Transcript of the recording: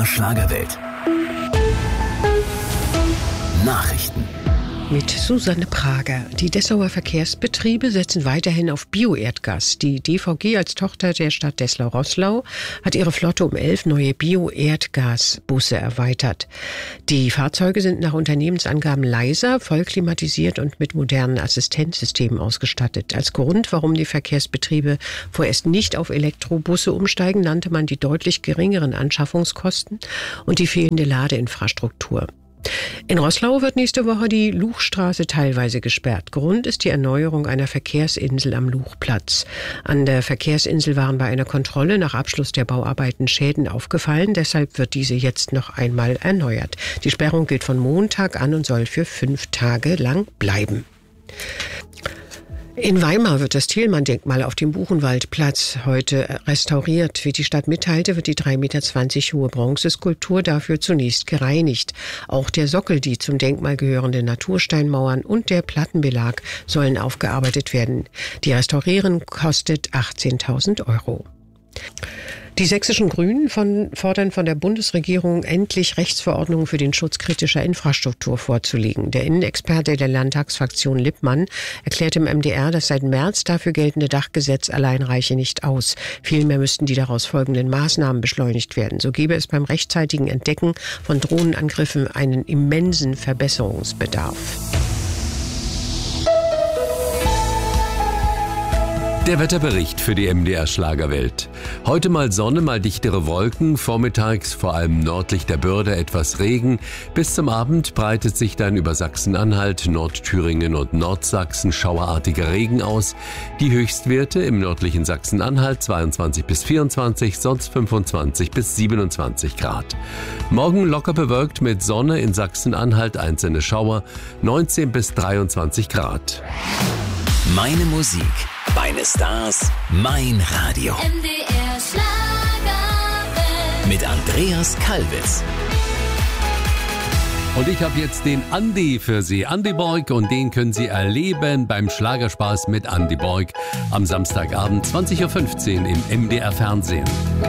MDR Schlagerwelt. Nachrichten. Mit Susanne Prager. Die Dessauer Verkehrsbetriebe setzen weiterhin auf Bio-Erdgas. Die DVG als Tochter der Stadt Dessau-Roßlau hat ihre Flotte um 11 neue Bio-Erdgas-Busse erweitert. Die Fahrzeuge sind nach Unternehmensangaben leiser, voll klimatisiert und mit modernen Assistenzsystemen ausgestattet. Als Grund, warum die Verkehrsbetriebe vorerst nicht auf Elektrobusse umsteigen, nannte man die deutlich geringeren Anschaffungskosten und die fehlende Ladeinfrastruktur. In Roßlau wird nächste Woche die Luchstraße teilweise gesperrt. Grund ist die Erneuerung einer Verkehrsinsel am Luchplatz. An der Verkehrsinsel waren bei einer Kontrolle nach Abschluss der Bauarbeiten Schäden aufgefallen. Deshalb wird diese jetzt noch einmal erneuert. Die Sperrung gilt von Montag an und soll für 5 Tage lang bleiben. In Weimar wird das Thielmann-Denkmal auf dem Buchenwaldplatz heute restauriert. Wie die Stadt mitteilte, wird die 3,20 Meter hohe Bronzeskulptur dafür zunächst gereinigt. Auch der Sockel, die zum Denkmal gehörenden Natursteinmauern und der Plattenbelag sollen aufgearbeitet werden. Die Restaurierung kostet 18.000 €. Die sächsischen Grünen fordern von der Bundesregierung, endlich Rechtsverordnungen für den Schutz kritischer Infrastruktur vorzulegen. Der Innenexperte der Landtagsfraktion Lippmann erklärte im MDR, dass seit März dafür geltende Dachgesetz allein reiche nicht aus. Vielmehr müssten die daraus folgenden Maßnahmen beschleunigt werden. So gäbe es beim rechtzeitigen Entdecken von Drohnenangriffen einen immensen Verbesserungsbedarf. Der Wetterbericht für die MDR Schlagerwelt. Heute mal Sonne, mal dichtere Wolken, vormittags vor allem nördlich der Börde etwas Regen. Bis zum Abend breitet sich dann über Sachsen-Anhalt, Nordthüringen und Nordsachsen schauerartiger Regen aus. Die Höchstwerte im nördlichen Sachsen-Anhalt 22 bis 24, sonst 25 bis 27 Grad. Morgen locker bewölkt mit Sonne, in Sachsen-Anhalt einzelne Schauer, 19 bis 23 Grad. Meine Musik, meine Stars, mein Radio. MDR Schlagerwelt. Mit Andreas Kalbitz. Und ich habe jetzt den Andi für Sie, Andi Borg, und den können Sie erleben beim Schlagerspaß mit Andi Borg am Samstagabend 20.15 Uhr im MDR Fernsehen.